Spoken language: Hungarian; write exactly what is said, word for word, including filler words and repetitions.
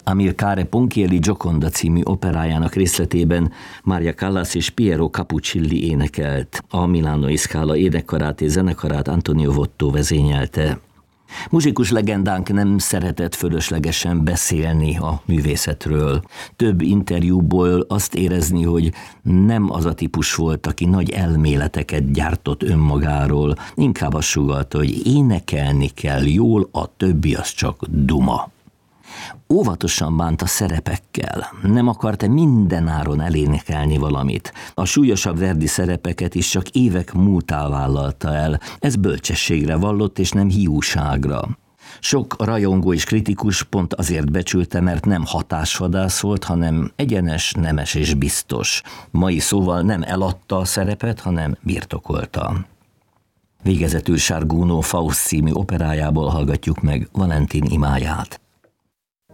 Amilcare Ponchielli Gioconda című operájának részletében Maria Callas és Piero Capuccilli énekelt. A Milánói Scala énekkarát és zenekarát Antonio Votto vezényelte. Muzsikus legendánk nem szeretett fölöslegesen beszélni a művészetről. Több interjúból azt érezni, hogy nem az a típus volt, aki nagy elméleteket gyártott önmagáról, inkább azt sugallta, hogy énekelni kell jól, a többi az csak duma. Óvatosan bánt a szerepekkel, nem akarta mindenáron elénekelni valamit. A súlyosabb Verdi szerepeket is csak évek múltán vállalta el, ez bölcsességre vallott és nem hiúságra. Sok rajongó és kritikus pont azért becsülte, mert nem hatásvadász volt, hanem egyenes, nemes és biztos. Mai szóval nem eladta a szerepet, hanem birtokolta. Végezetül Charles Gounod Faust című operájából hallgatjuk meg Valentin imáját.